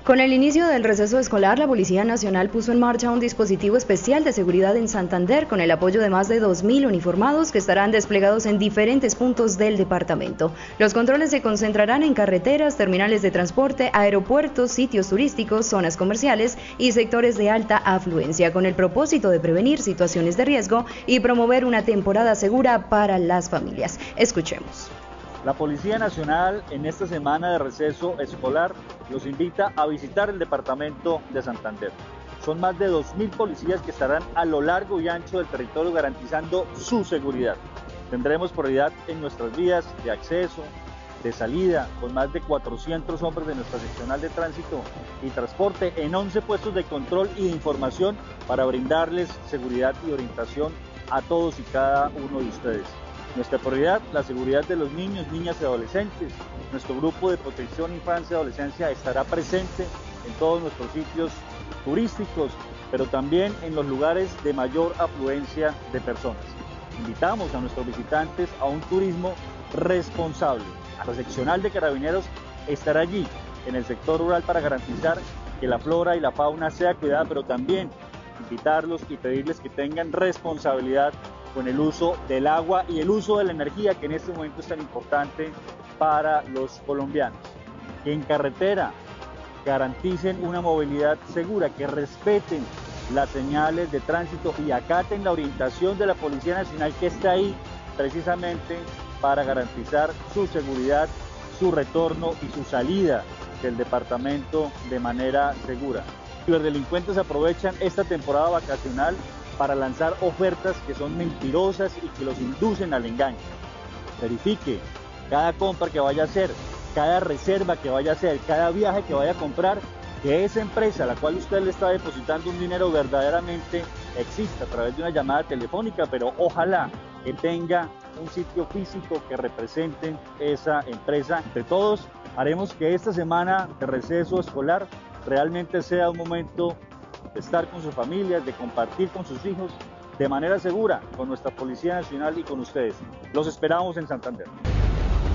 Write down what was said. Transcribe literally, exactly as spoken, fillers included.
Con el inicio del receso escolar, la Policía Nacional puso en marcha un dispositivo especial de seguridad en Santander con el apoyo de más de dos mil uniformados que estarán desplegados en diferentes puntos del departamento. Los controles se concentrarán en carreteras, terminales de transporte, aeropuertos, sitios turísticos, zonas comerciales y sectores de alta afluencia, con el propósito de prevenir situaciones de riesgo y promover una temporada segura para las familias. Escuchemos. La Policía Nacional en esta semana de receso escolar los invita a visitar el departamento de Santander. Son más de dos mil policías que estarán a lo largo y ancho del territorio garantizando su seguridad. Tendremos prioridad en nuestras vías de acceso, de salida, con más de cuatrocientos hombres de nuestra seccional de tránsito y transporte en once puestos de control y de información para brindarles seguridad y orientación a todos y cada uno de ustedes. Nuestra prioridad, la seguridad de los niños, niñas y adolescentes. Nuestro grupo de protección infancia y adolescencia estará presente en todos nuestros sitios turísticos, pero también en los lugares de mayor afluencia de personas. Invitamos a nuestros visitantes a un turismo responsable. La seccional de Carabineros estará allí, en el sector rural, para garantizar que la flora y la fauna sea cuidada, pero también invitarlos y pedirles que tengan responsabilidad con el uso del agua y el uso de la energía, que en este momento es tan importante para los colombianos. Que en carretera garanticen una movilidad segura, que respeten las señales de tránsito y acaten la orientación de la Policía Nacional, que está ahí precisamente para garantizar su seguridad, su retorno y su salida del departamento de manera segura. Los ciberdelincuentes aprovechan esta temporada vacacional para lanzar ofertas que son mentirosas y que los inducen al engaño. Verifique cada compra que vaya a hacer, cada reserva que vaya a hacer, cada viaje que vaya a comprar, que esa empresa a la cual usted le está depositando un dinero verdaderamente exista a través de una llamada telefónica, pero ojalá que tenga un sitio físico que represente esa empresa. Entre todos haremos que esta semana de receso escolar realmente sea un momento de estar con sus familias, de compartir con sus hijos de manera segura con nuestra Policía Nacional y con ustedes. Los esperamos en Santander.